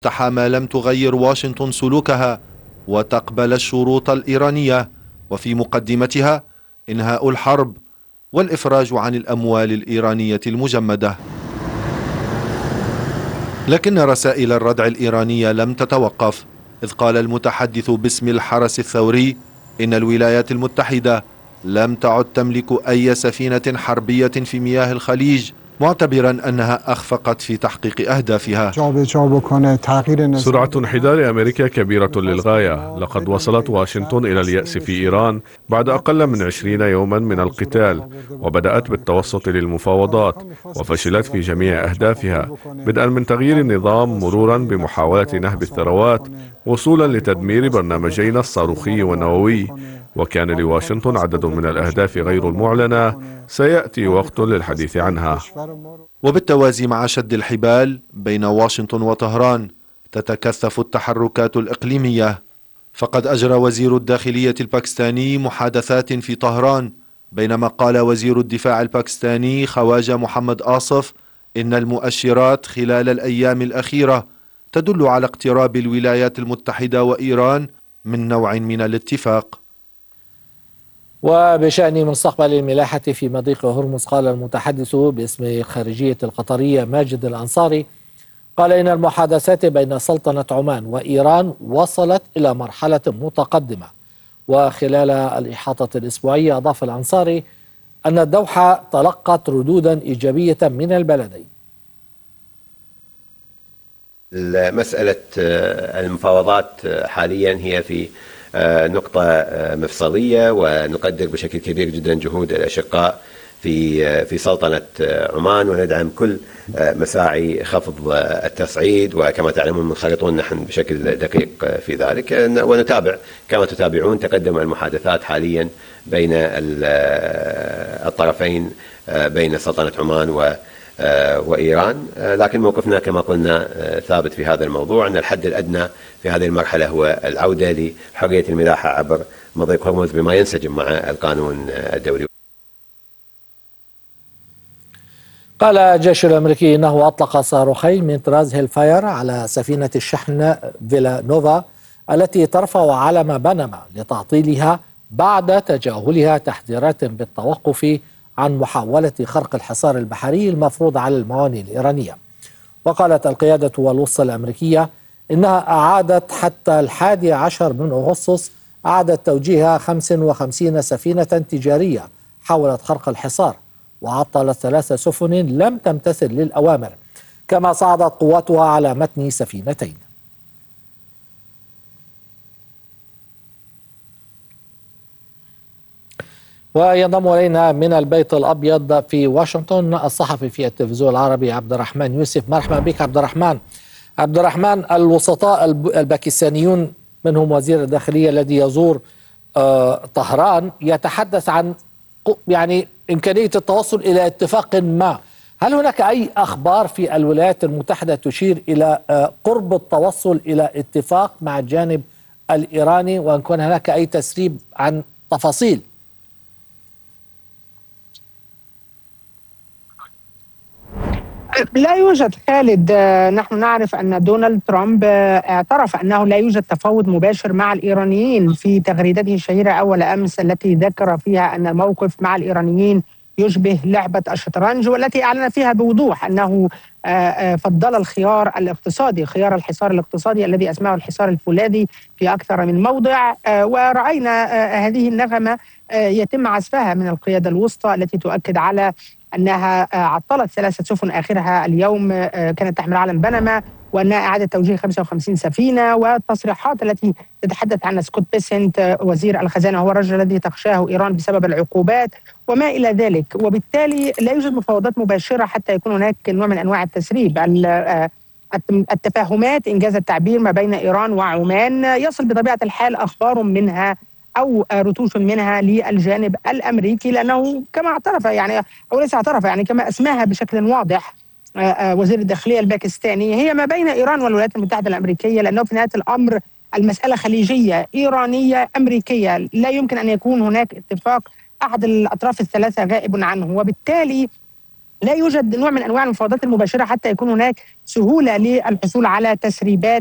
ما لم تغير واشنطن سلوكها وتقبل الشروط الإيرانية، وفي مقدمتها إنهاء الحرب والإفراج عن الأموال الإيرانية المجمدة. لكن رسائل الردع الإيرانية لم تتوقف، إذ قال المتحدث باسم الحرس الثوري إن الولايات المتحدة لم تعد تملك أي سفينة حربية في مياه الخليج، معتبرا أنها أخفقت في تحقيق أهدافها. سرعة انحدار أمريكا كبيرة للغاية. لقد وصلت واشنطن إلى اليأس في إيران بعد أقل من 20 يوما من القتال، وبدأت بالتوسط للمفاوضات وفشلت في جميع أهدافها، بدءا من تغيير النظام مرورا بمحاولة نهب الثروات وصولا لتدمير برنامجينا الصاروخي والنووي. وكان لواشنطن عدد من الأهداف غير المعلنة سيأتي وقت للحديث عنها. وبالتوازي مع شد الحبال بين واشنطن وطهران تتكثف التحركات الإقليمية، فقد أجرى وزير الداخلية الباكستاني محادثات في طهران، بينما قال وزير الدفاع الباكستاني خواجة محمد آصف إن المؤشرات خلال الأيام الأخيرة تدل على اقتراب الولايات المتحدة وإيران من نوع من الاتفاق. وبشأن مستقبل الملاحة في مضيق هرمز، قال المتحدث باسم الخارجية القطرية ماجد الأنصاري قال إن المحادثات بين سلطنة عمان وإيران وصلت إلى مرحلة متقدمة. وخلال الإحاطة الأسبوعية أضاف الأنصاري أن الدوحة تلقت ردودا إيجابية من البلدين. مسألة المفاوضات حاليا هي في نقطة مفصلية، ونقدر بشكل كبير جدا جهود الأشقاء في سلطنة عمان، وندعم كل مساعي خفض التصعيد، وكما تعلمون منخرطون نحن بشكل دقيق في ذلك، ونتابع كما تتابعون تقدم المحادثات حاليا بين الطرفين، بين سلطنة عمان وإيران. لكن موقفنا كما قلنا ثابت في هذا الموضوع، أن الحد الأدنى في هذه المرحلة هو العودة لحرية الملاحة عبر مضيق هرمز بما ينسجم مع القانون الدولي. قال الجيش الأمريكي إنه أطلق صاروخين من طراز هيلفاير على سفينة الشحن فيلا نوفا التي ترفع علم بنما لتعطيلها بعد تجاهلها تحذيرات بالتوقف عن محاولة خرق الحصار البحري المفروض على الموانئ الإيرانية. وقالت القيادة والوسطى الأمريكية إنها أعادت حتى 11 من أغسطس أعادت توجيه 55 سفينة تجارية حاولت خرق الحصار، وعطلت 3 سفن لم تمتثل للأوامر، كما صعدت قواتها على متن سفينتين. وينضم إلينا من البيت الأبيض في واشنطن الصحفي في التلفزيون العربي عبد الرحمن يوسف. مرحبا بك عبد الرحمن. عبد الرحمن، الوسطاء الباكستانيون منهم وزير الداخلية الذي يزور طهران يتحدث عن يعني إمكانية التوصل إلى اتفاق ما. هل هناك أي أخبار في الولايات المتحدة تشير إلى قرب التوصل إلى اتفاق مع الجانب الإيراني، وأن كان هناك أي تسريب عن تفاصيل؟ لا يوجد خالد. نحن نعرف أن دونالد ترامب اعترف أنه لا يوجد تفاوض مباشر مع الإيرانيين في تغريدته الشهيرة أول أمس، التي ذكر فيها أن الموقف مع الإيرانيين يشبه لعبة الشطرنج، والتي أعلن فيها بوضوح أنه فضل الخيار الاقتصادي، خيار الحصار الاقتصادي الذي أسماه الحصار الفولاذي في أكثر من موضع. ورأينا هذه النغمة يتم عزفها من القيادة الوسطى التي تؤكد على أنها عطلت 3 سفن آخرها اليوم كانت تحمل علم بنما، وأنها إعادة توجيه 55 سفينة، والتصريحات التي تتحدث عنها سكوت بيسنت وزير الخزانة هو الرجل الذي تخشاه إيران بسبب العقوبات وما إلى ذلك. وبالتالي لا يوجد مفاوضات مباشرة حتى يكون هناك نوع من أنواع التسريب. التفاهمات إنجاز التعبير ما بين إيران وعمان يصل بطبيعة الحال أخبار منها أو رتوش منها للجانب الأمريكي، لأنه كما اعترف أو ليس اعترف كما أسماها بشكل واضح وزير الداخلية الباكستاني، هي ما بين إيران والولايات المتحدة الأمريكية، لأنه في نهاية الأمر المسألة خليجية إيرانية أمريكية، لا يمكن أن يكون هناك اتفاق أحد الأطراف الثلاثة غائب عنه. وبالتالي لا يوجد نوع من أنواع المفاوضات المباشرة حتى يكون هناك سهولة للحصول على تسريبات